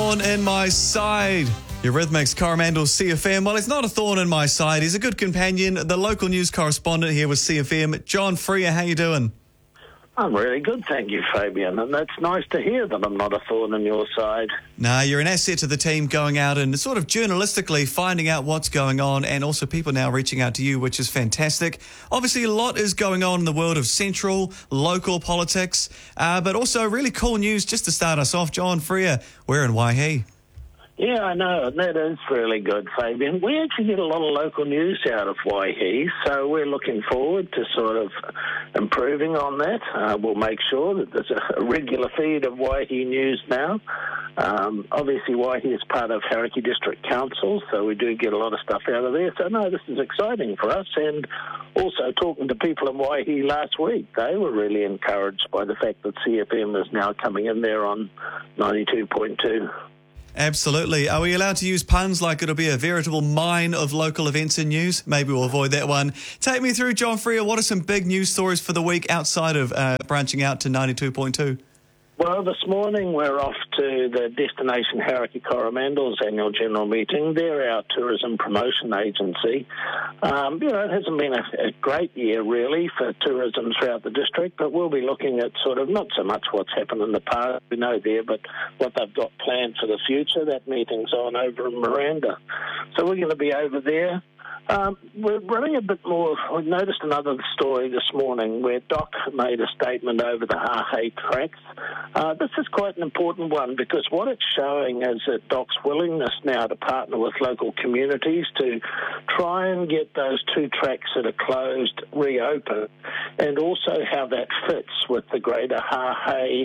thorn in my side. Eurythmics Coromandel CFM. Well, it's not a thorn in my side. He's a good companion. The local news correspondent here with CFM, John Freer. How you doing? I'm really good, thank you, Fabian. And that's nice to hear that I'm not a thorn in your side. Nah, you're an asset to the team, going out and sort of journalistically finding out what's going on, and also people now reaching out to you, which is fantastic. Obviously, a lot is going on in the world of central, local politics, but also really cool news just to start us off. John Freer, we're in Waihi. Yeah, I know, and that is really good, Fabian. We actually get a lot of local news out of Waihi, so we're looking forward to sort of improving on that. We'll make sure that there's a regular feed of Waihi news now. Obviously, Waihi is part of Hauraki District Council, so we do get a lot of stuff out of there. So, no, this is exciting for us. And also talking to people in Waihi last week, they were really encouraged by the fact that CFM is now coming in there on 92.2. Absolutely. Are we allowed to use puns like it'll be a veritable mine of local events and news? Maybe we'll avoid that one. Take me through, John Freer. What are some big news stories for the week outside of branching out to 92.2? Well, this morning we're off to the Destination Hauraki Coromandel's annual general meeting. They're our tourism promotion agency. It hasn't been a great year, really, for tourism throughout the district, but we'll be looking at sort of not so much what's happened in the past, we know there, but what they've got planned for the future. That meeting's on over in Miranda. So we're going to be over there. We're running a bit more. We noticed another story this morning where Doc made a statement over the Hahei tracks. This is quite an important one because what it's showing is that Doc's willingness now to partner with local communities to try and get those two tracks that are closed reopened, and also how that fits with the greater Hahei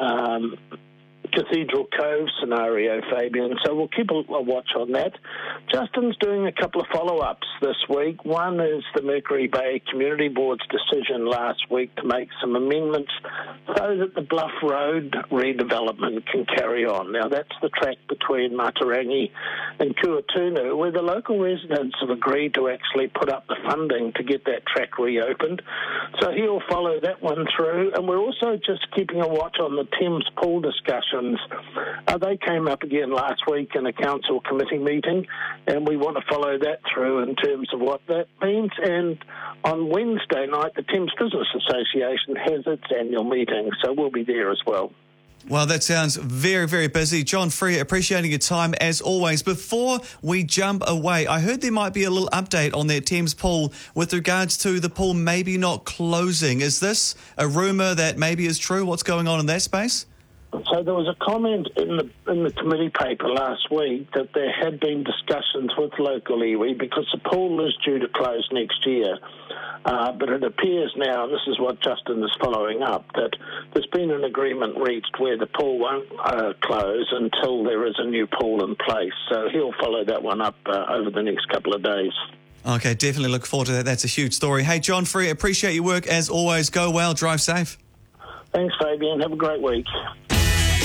Cathedral Cove scenario, Fabian. So we'll keep a watch on that. Justin's doing a couple of follow-ups this week. One is the Mercury Bay Community Board's decision last week to make some amendments so that the Bluff Road redevelopment can carry on. Now, that's the track between Matarangi and Kuatunu, where the local residents have agreed to actually put up the funding to get that track reopened. So he'll follow that one through. And we're also just keeping a watch on the Thames Pool discussion. They came up again last week in a council committee meeting, and we want to follow that through in terms of what that means. And on Wednesday night, the Thames Business Association has its annual meeting, so we'll be there as well. Well, that sounds very, very busy. John Freer, appreciating your time as always. Before we jump away, I heard there might be a little update on that Thames pool with regards to the pool maybe not closing. Is this a rumour that maybe is true? What's going on in that space? So there was a comment in the committee paper last week that there had been discussions with local iwi because the pool is due to close next year. But it appears now, and this is what Justin is following up, that there's been an agreement reached where the pool won't close until there is a new pool in place. So he'll follow that one up over the next couple of days. Okay, definitely look forward to that. That's a huge story. Hey, John Freer, appreciate your work as always. Go well, drive safe. Thanks, Fabian. Have a great week.